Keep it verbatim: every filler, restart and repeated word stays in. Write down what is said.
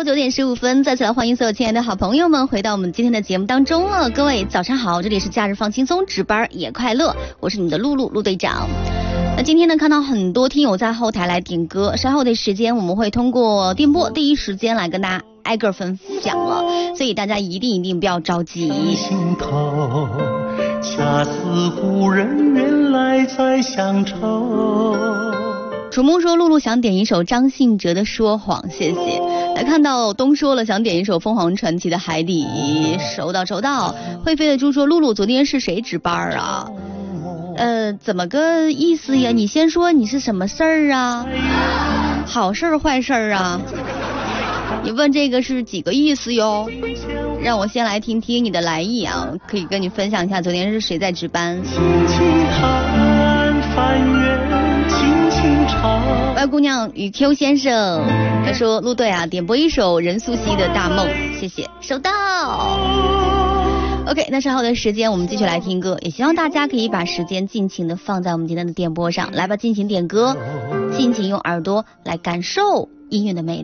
九点十五分，再次来欢迎所有亲爱的好朋友们回到我们今天的节目当中了。各位早上好，这里是假日放轻松，值班也快乐，我是你的露露陆队长。那今天呢，看到很多听友在后台来点歌，稍后的时间我们会通过电波第一时间来跟大家挨个分享了，所以大家一定一定不要着急。 心头恰似故人远来再相愁。 楚木说，露露想点一首张信哲的《说谎》，谢谢。来看到东说了，想点一首凤凰传奇的《海底》，收到收到。会飞的猪说，露露昨天是谁值班啊？呃，怎么个意思呀？你先说你是什么事儿啊？好事儿坏事儿啊？你问这个是几个意思哟？让我先来听听你的来意啊，可以跟你分享一下昨天是谁在值班。 轻轻看翻阅轻轻唱。 外姑娘与 Q 先生他说，陆队啊，点播一首任素汐的《大梦》，谢谢，收到。OK， 那稍后的时间我们继续来听歌，也希望大家可以把时间尽情的放在我们今天的电波上，来吧，尽情点歌，尽情用耳朵来感受音乐的魅力。